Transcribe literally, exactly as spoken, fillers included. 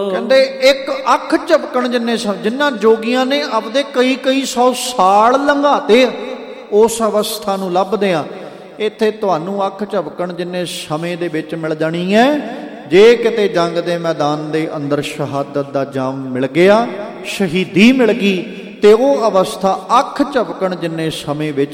ਕਹਿੰਦੇ ਇੱਕ ਅੱਖ ਝਪਕਣ ਜਿੰਨੇ ਜਿਨ੍ਹਾਂ ਜੋਗੀਆਂ ਨੇ ਆਪਦੇ ਕਈ ਕਈ ਸੌ ਸਾਲ ਲੰਘਾਤੇ ਉਸ ਅਵਸਥਾ ਨੂੰ ਲੱਭਦੇ ਆ, ਇੱਥੇ ਤੁਹਾਨੂੰ ਅੱਖ ਝਪਕਣ ਜਿੰਨੇ ਸਮੇਂ ਦੇ ਵਿੱਚ ਮਿਲ ਜਾਣੀ ਹੈ। ਜੇ ਕਿਤੇ ਜੰਗ ਦੇ ਮੈਦਾਨ ਦੇ ਅੰਦਰ ਸ਼ਹਾਦਤ ਦਾ ਜਾਮ ਮਿਲ ਗਿਆ, ਸ਼ਹੀਦੀ ਮਿਲ ਗਈ, ਤੇ ਉਹ ਅਵਸਥਾ ਅੱਖ ਝਪਕਣ ਜਿੰਨੇ ਸਮੇਂ ਵਿੱਚ